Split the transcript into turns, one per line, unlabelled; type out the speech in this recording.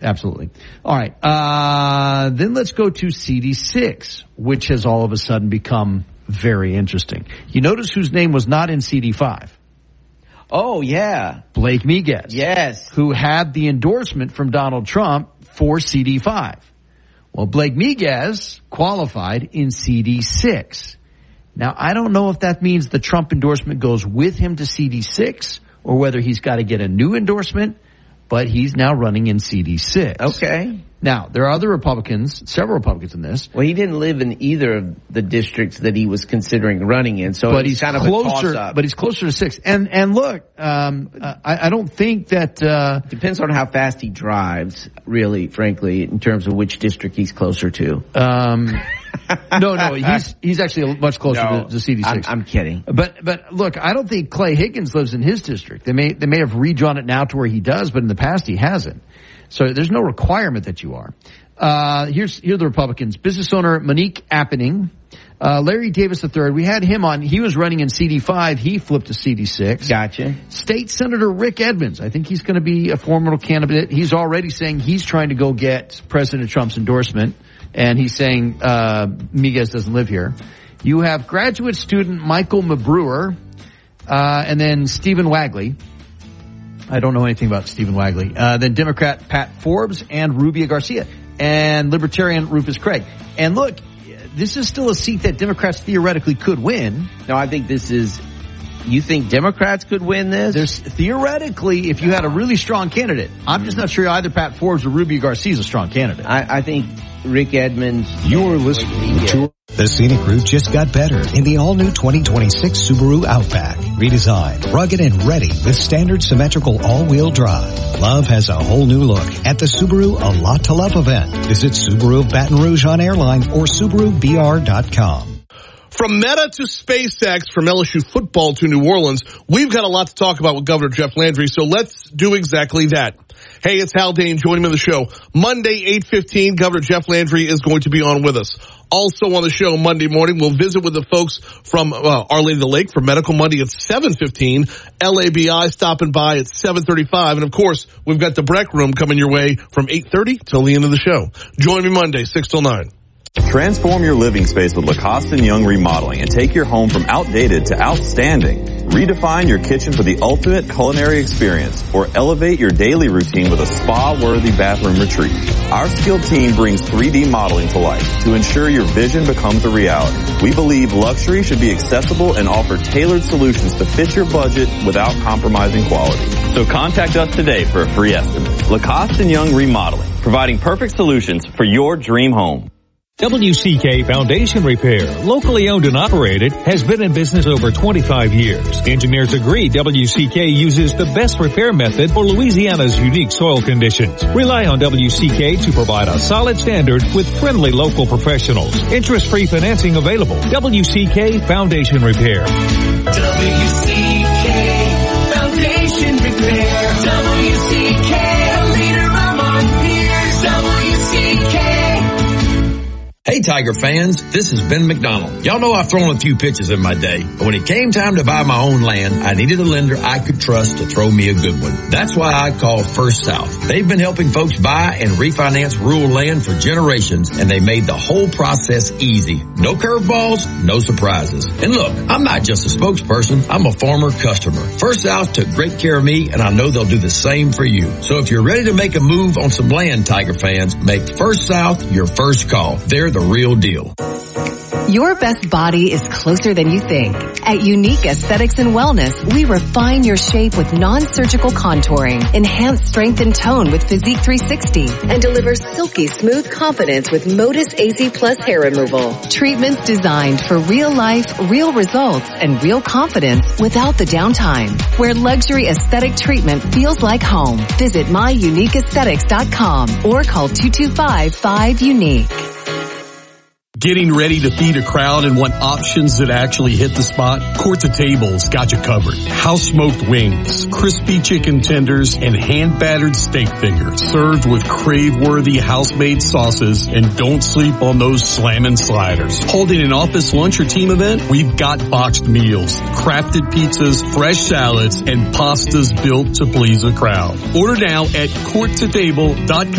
Absolutely. All right. Then let's go to CD6, which has all of a sudden become very interesting. You notice whose name was not in CD5?
Oh, yeah.
Blake Miguez.
Yes.
Who had the endorsement from Donald Trump for CD5. Well, Blake Miguez qualified in CD6. Now, I don't know if that means the Trump endorsement goes with him to CD6 or whether he's got to get a new endorsement, but he's now running in CD6.
Okay.
Now, there are other Republicans, several Republicans in this.
Well, he didn't live in either of the districts that he was considering running in, so
but
he's kind
closer,
of a toss-up.
But he's closer to 6. And look, I don't think that...
Depends on how fast he drives, really, frankly, in terms of which district he's closer to.
No, he's actually much closer to CD6.
I'm kidding.
But look, I don't think Clay Higgins lives in his district. They may have redrawn it now to where he does, but in the past he hasn't. So there's no requirement that you are. Here are the Republicans. Business owner Monique Appening, Larry Davis III. We had him on. He was running in CD5. He flipped to CD6.
Gotcha.
State Senator Rick Edmonds. I think he's going to be a formidable candidate. He's already saying he's trying to go get President Trump's endorsement. And he's saying Miguez doesn't live here. You have graduate student Michael Mabrewer, and then Stephen Wagley. I don't know anything about Stephen Wagley. Then Democrat Pat Forbes and Rubia Garcia, and Libertarian Rufus Craig. And look, this is still a seat that Democrats theoretically could win.
No, I think this is... You think Democrats could win this?
There's theoretically, if you had a really strong candidate. I'm just not sure either Pat Forbes or Rubia Garcia is a strong candidate.
I think Rick Edmonds...
You're listening to... The scenic route just got better in the all-new 2026 Subaru Outback. Redesigned, rugged, and ready with standard symmetrical all-wheel drive. Love has a whole new look at the Subaru A Lot to Love event. Visit Subaru of Baton Rouge on airline or SubaruBR.com.
From Meta to SpaceX, from LSU football to New Orleans, we've got a lot to talk about with Governor Jeff Landry, so let's do exactly that. Hey, it's Hal Dane joining me on the show. Monday, 8:15, Governor Jeff Landry is going to be on with us. Also on the show Monday morning, we'll visit with the folks from Our Lady of the Lake for Medical Monday at 7:15, LABI stopping by at 7:35, and of course, we've got the Breck Room coming your way from 8:30 till the end of the show. Join me Monday, 6 till 9.
Transform your living space with Lacoste & Young Remodeling and take your home from outdated to outstanding. Redefine your kitchen for the ultimate culinary experience or elevate your daily routine with a spa-worthy bathroom retreat. Our skilled team brings 3D modeling to life to ensure your vision becomes a reality. We believe luxury should be accessible and offer tailored solutions to fit your budget without compromising quality. So contact us today for a free estimate. Lacoste & Young Remodeling, providing perfect solutions for your dream home.
WCK Foundation Repair, locally owned and operated, has been in business over 25 years. Engineers agree WCK uses the best repair method for Louisiana's unique soil conditions. Rely on WCK to provide a solid standard with friendly local professionals. Interest-free financing available. WCK Foundation Repair.
WCK Foundation Repair. WCK, a leader among peers. WCK.
Hey Tiger fans, this is Ben McDonald. Y'all know I've thrown a few pitches in my day, but when it came time to buy my own land, I needed a lender I could trust to throw me a good one. That's why I called First South. They've been helping folks buy and refinance rural land for generations, and they made the whole process easy. No curveballs, no surprises. And look, I'm not just a spokesperson, I'm a former customer. First South took great care of me, and I know they'll do the same for you. So if you're ready to make a move on some land, Tiger fans, make First South your first call. They're the real deal.
Your best body is closer than you think. At Unique Aesthetics and Wellness, we refine your shape with non-surgical contouring, enhance strength and tone with Physique 360, and deliver silky smooth confidence with Modus AZ Plus hair removal. Treatments designed for real life, real results, and real confidence without the downtime. Where luxury aesthetic treatment feels like home. Visit myuniqueaesthetics.com or call 225-5-UNIQUE.
Getting ready to feed a crowd and want options that actually hit the spot? Court to Table's got you covered. House smoked wings, crispy chicken tenders, and hand battered steak fingers served with crave-worthy house-made sauces, and don't sleep on those slammin' sliders. Holding an office lunch or team event? We've got boxed meals, crafted pizzas, fresh salads, and pastas built to please a crowd. Order now at courttotable.com.